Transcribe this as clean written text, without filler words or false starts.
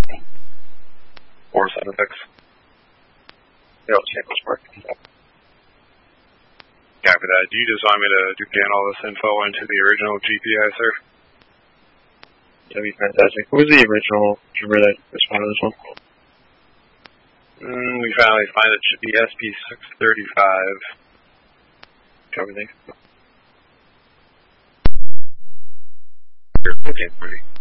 476. Chambers Park. Copy that. Do you just want me to scan all this info into the original GPI, sir? That'd be fantastic. Who was the original trooper that responded to this one? We finally find it should be SP635. Copy, thanks. Okay, pretty.